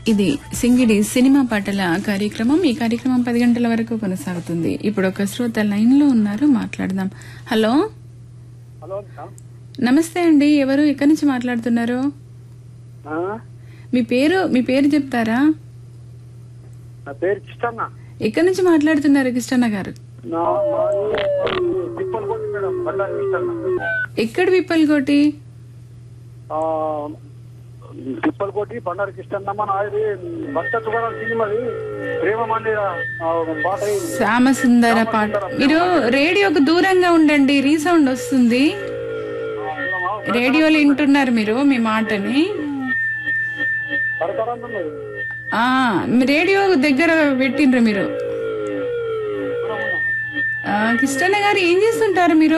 ఇది సింగిడి సినిమా పాటల కార్యక్రమం. ఈ కార్యక్రమం 10 గంటల వరకు కొనసాగుతుంది. ఇప్పుడు ఒక శ్రోత లైన్ లో ఉన్నారు, మాట్లాడదాం. హలో, నమస్తే అండి. ఎవరు, ఎక్కడి నుంచి మాట్లాడుతున్నారు? మీ పేరు చెప్తారా? ఎక్కడి నుంచి మాట్లాడుతున్నారు కిష్టన్న గారు? ఎక్కడ విప్పల్కోటి? తిప్పలకోటి బండారు కిష్టన్నమ్మ నాది భక్త తుకారాం సినిమాది ప్రేమ మందిర పాట, శ్యామసుందర పాట. మీరు రేడియోకు దూరంగా ఉండండి, రీసౌండ్ వస్తుంది. రేడియోలో వింటున్నారు మీరు మీ మాటని. రేడియో దగ్గర పెట్టిండ్రు మీరు. కిష్టన్న గారు ఏం చేస్తుంటారు మీరు?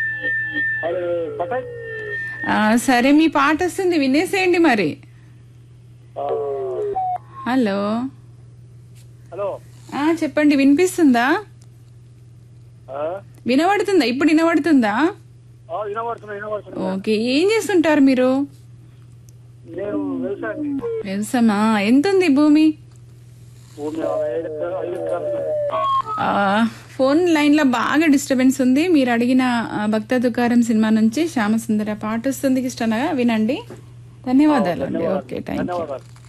సరే, మీ పాట వస్తుంది, వినేసేయండి మరి. హలో, చెప్పండి, వినిపిస్తుందా? వినబడుతుందా? ఇప్పుడు వినబడుతుందా? ఓకే, ఏం చేస్తుంటారు మీరు? వ్యవసాయమా? ఎంత ఉంది భూమి? ఫోన్ లైన్ లో బాగా డిస్టర్బెన్స్ ఉంది. మీరు అడిగిన భక్త తుకారం సినిమా నుంచి శ్యామసుందర పాట వస్తుంది కిష్టనగా, వినండి. ధన్యవాదాలు అండి. Okay, thank you.